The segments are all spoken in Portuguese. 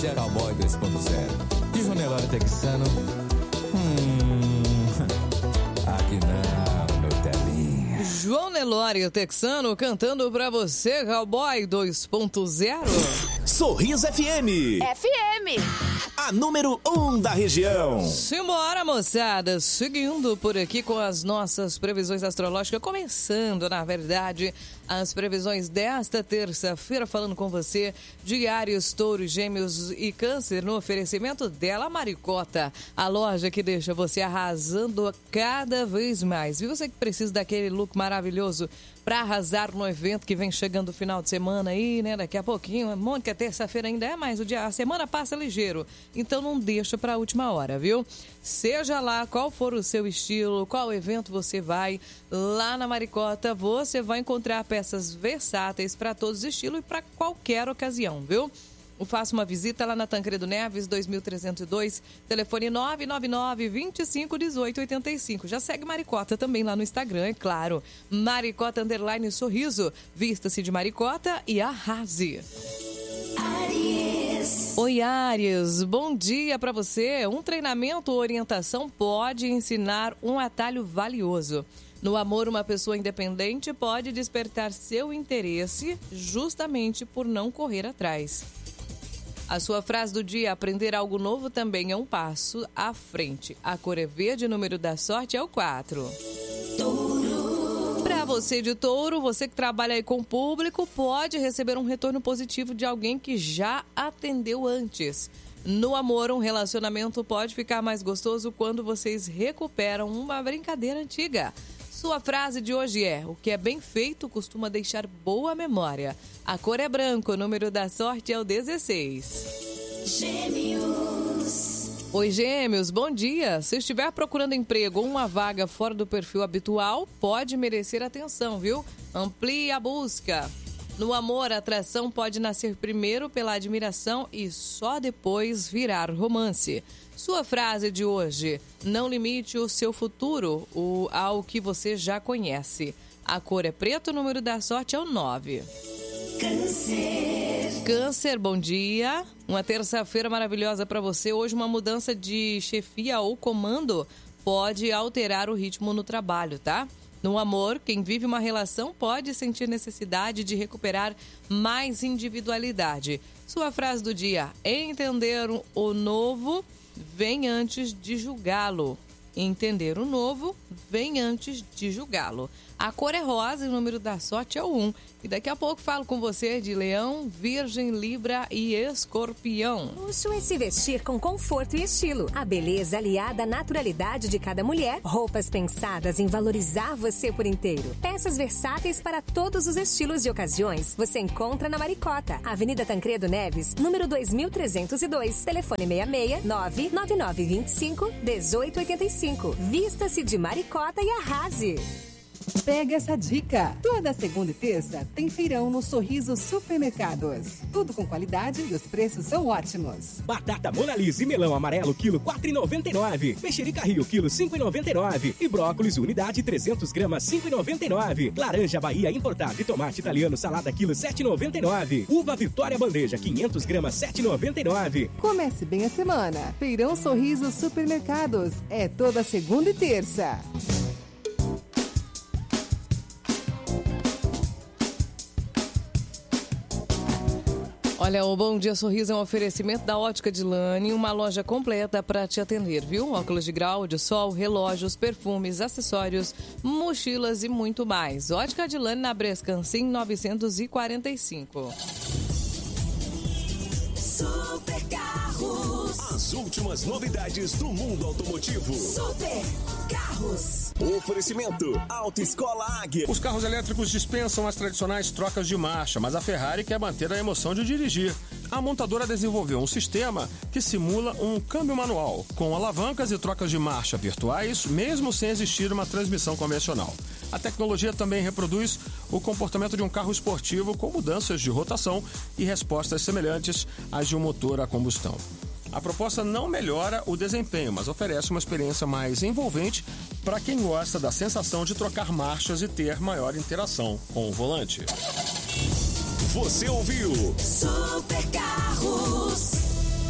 Cowboy 2.0 de João Nelório Texano. Aqui não, meu telinha. João Nelório Texano cantando pra você, Cowboy 2.0. Sorriso FM. A número 1 da região. Simbora, moçada. Seguindo por aqui com as nossas previsões astrológicas. Começando, na verdade, as previsões desta terça-feira. Falando com você de Áries, Touro, Gêmeos e Câncer. No oferecimento dela, Maricota. A loja que deixa você arrasando cada vez mais. E você que precisa daquele look maravilhoso para arrasar no evento que vem chegando o final de semana aí, né? Daqui a pouquinho, Mônica, terça-feira ainda é mais o dia, a semana passa ligeiro, então não deixa para a última hora, viu? Seja lá qual for o seu estilo, qual evento você vai, lá na Maricota você vai encontrar peças versáteis para todos os estilos e para qualquer ocasião, viu? Faça uma visita lá na Tancredo Neves, 2302, telefone 999-251885. Já segue Maricota também lá no Instagram, é claro. Maricota _sorriso. Vista-se de Maricota e arrase. Áries. Oi, Áries. Bom dia para você. Um treinamento ou orientação pode ensinar um atalho valioso. No amor, uma pessoa independente pode despertar seu interesse justamente por não correr atrás. A sua frase do dia, aprender algo novo, também é um passo à frente. A cor é verde, o número da sorte é o 4. Touro. Para você de Touro, você que trabalha aí com o público, pode receber um retorno positivo de alguém que já atendeu antes. No amor, um relacionamento pode ficar mais gostoso quando vocês recuperam uma brincadeira antiga. Sua frase de hoje é: o que é bem feito costuma deixar boa memória. A cor é branco, o número da sorte é o 16. Gêmeos. Oi, Gêmeos, bom dia. Se estiver procurando emprego ou uma vaga fora do perfil habitual, pode merecer atenção, viu? Amplie a busca. No amor, a atração pode nascer primeiro pela admiração e só depois virar romance. Sua frase de hoje: não limite o seu futuro ao que você já conhece. A cor é preto, o número da sorte é o 9. Câncer. Câncer, bom dia. Uma terça-feira maravilhosa para você. Hoje uma mudança de chefia ou comando pode alterar o ritmo no trabalho, tá? No amor, quem vive uma relação pode sentir necessidade de recuperar mais individualidade. Sua frase do dia: entender o novo vem antes de julgá-lo. Entender o novo vem antes de julgá-lo. A cor é rosa e o número da sorte é o 1. E daqui a pouco falo com você de Leão, Virgem, Libra e Escorpião. Luxo é se vestir com conforto e estilo. A beleza aliada à naturalidade de cada mulher. Roupas pensadas em valorizar você por inteiro. Peças versáteis para todos os estilos e ocasiões. Você encontra na Maricota, Avenida Tancredo Neves, número 2302. Telefone 66 999 25 1885. Vista-se de Maricota e arrase. Pega essa dica! Toda segunda e terça tem feirão no Sorriso Supermercados. Tudo com qualidade e os preços são ótimos. Batata Mona Lisa e melão amarelo, quilo 4,99. Mexerica Rio, quilo 5,99. E brócolis, unidade 300 gramas, 5,99. Laranja Bahia importada e tomate italiano salada, quilo 7,99. Uva Vitória bandeja, 500 gramas, 7,99. Comece bem a semana. Feirão Sorriso Supermercados. É toda segunda e terça. Olha, o Bom Dia Sorriso é um oferecimento da Ótica Dilane, uma loja completa para te atender, viu? Óculos de grau, de sol, relógios, perfumes, acessórios, mochilas e muito mais. Ótica Dilane na Brescancin 945. Super Carros. As últimas novidades do mundo automotivo. Super Carros. Oferecimento Autoescola Águia. Os carros elétricos dispensam as tradicionais trocas de marcha, mas a Ferrari quer manter a emoção de dirigir. A montadora desenvolveu um sistema que simula um câmbio manual, com alavancas e trocas de marcha virtuais, mesmo sem existir uma transmissão convencional. A tecnologia também reproduz o comportamento de um carro esportivo com mudanças de rotação e respostas semelhantes às de um motor a combustão. A proposta não melhora o desempenho, mas oferece uma experiência mais envolvente para quem gosta da sensação de trocar marchas e ter maior interação com o volante. Você ouviu Super Carros.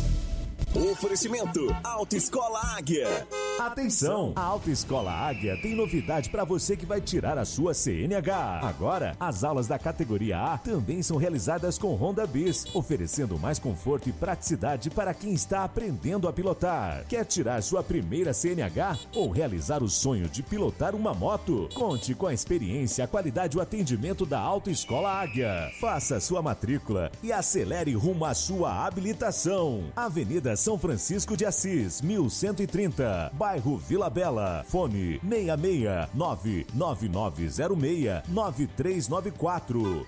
Oferecimento Autoescola Águia. Atenção! A Autoescola Águia tem novidade para você que vai tirar a sua CNH. Agora, as aulas da categoria A também são realizadas com Honda Bis, oferecendo mais conforto e praticidade para quem está aprendendo a pilotar. Quer tirar sua primeira CNH ou realizar o sonho de pilotar uma moto? Conte com a experiência, a qualidade e o atendimento da Autoescola Águia. Faça sua matrícula e acelere rumo à sua habilitação. Avenida São Francisco de Assis, 1130, bairro Vila Bela. Fone 669-9906-9394.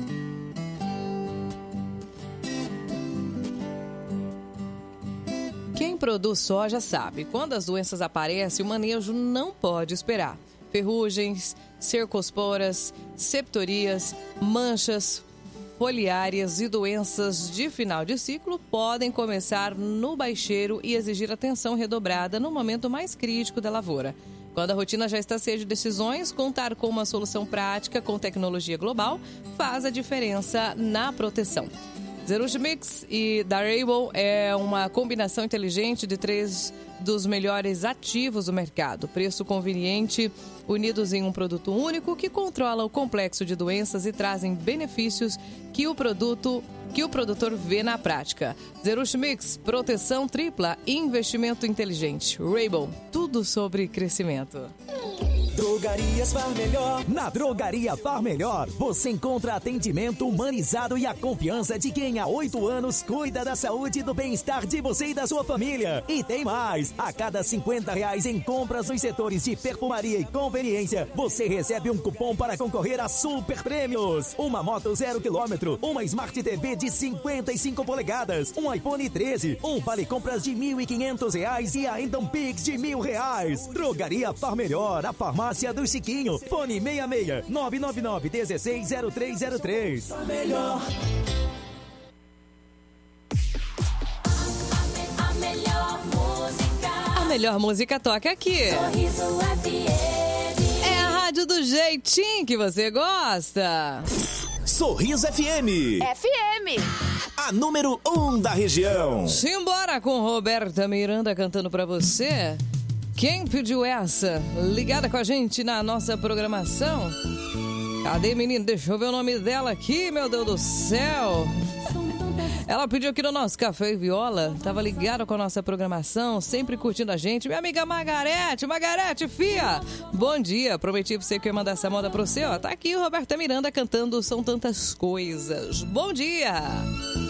Quem produz soja sabe, quando as doenças aparecem, o manejo não pode esperar. Ferrugens, cercosporas, septorias, manchas foliárias e doenças de final de ciclo podem começar no baixeiro e exigir atenção redobrada no momento mais crítico da lavoura. Quando a rotina já está cheia de decisões, contar com uma solução prática com tecnologia global faz a diferença na proteção. Zerust Mix e da Rainbow é uma combinação inteligente de 3 dos melhores ativos do mercado. Preço conveniente, unidos em um produto único que controla o complexo de doenças e trazem benefícios que o produtor vê na prática. Zerust Mix, proteção tripla, investimento inteligente. Rainbow, tudo sobre crescimento. Drogarias Far Melhor. Na Drogaria Far Melhor, você encontra atendimento humanizado e a confiança de quem há 8 anos cuida da saúde e do bem-estar de você e da sua família. E tem mais! A cada R$50 em compras nos setores de perfumaria e conveniência, você recebe um cupom para concorrer a super prêmios. Uma moto 0 km, uma Smart TV de 55 polegadas, um iPhone 13, um vale compras de R$1.500 e ainda um Pix de R$1.000. Drogaria Far Melhor, a farmácia do Chiquinho. Fone 66-999-160303. Melhor. A melhor música. A melhor música toca aqui. Sorriso FM. É a rádio do jeitinho que você gosta. Sorriso FM. FM. A número 1 da região. Simbora com Roberta Miranda cantando pra você. Quem pediu essa? Ligada com a gente na nossa programação. Cadê, menino? Deixa eu ver o nome dela aqui, meu Deus do céu. Ela pediu aqui no nosso Café e Viola. Tava ligada com a nossa programação, sempre curtindo a gente. Minha amiga Margarete. Margarete, fia. Bom dia. Prometi pra você que eu ia mandar essa moda pro você, ó. Tá aqui o Roberta Miranda cantando São Tantas Coisas. Bom dia.